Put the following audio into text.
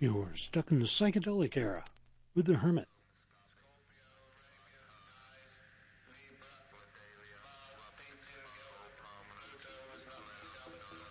You're stuck in the psychedelic era with the Hermit.